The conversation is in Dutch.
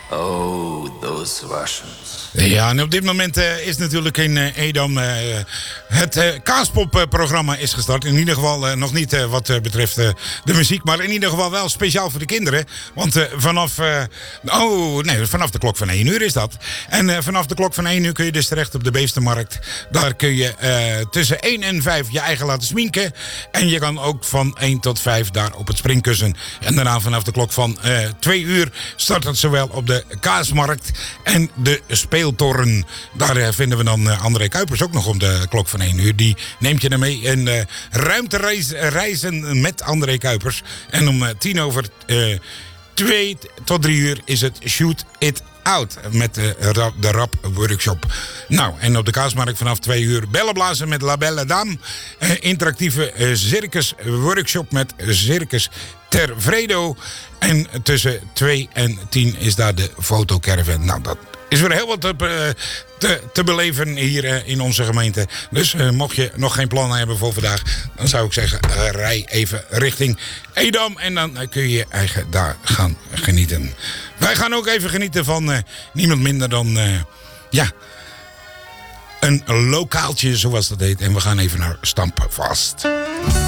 Oh, those Russians. Ja, en op dit moment is natuurlijk in Edam het Kaaspop-programma is gestart. In ieder geval nog niet wat betreft de muziek, maar in ieder geval wel speciaal voor de kinderen. Want vanaf de klok van 1 uur is dat. En vanaf de klok van 1 uur kun je dus terecht op de Beestenmarkt. Daar kun je tussen 1 en 5 je eigen laten sminken. En je kan ook van 1 tot 5 daar op het springkussen. En daarna vanaf de klok van 2 uur start het zowel op de Kaasmarkt en de Speeltoren. Daar vinden we dan André Kuipers ook nog om de klok van 1 uur. Die neemt je mee in ruimtereizen met André Kuipers. En om 2 tot 3 uur is het Shoot It Out met de rap workshop. Nou, en op de Kaasmarkt vanaf 2 uur bellenblazen met La Belle Dame. Interactieve circus workshop met Circus Ter Vredo. En tussen 2 en 10 is daar de fotocaravan. Nou, dat is weer heel wat te beleven hier in onze gemeente. Dus mocht je nog geen plannen hebben voor vandaag, dan zou ik zeggen, rij even richting Edam. En dan kun je eigen daar gaan genieten. Wij gaan ook even genieten van niemand minder dan een lokaaltje, zoals dat heet. En we gaan even naar Stampvast.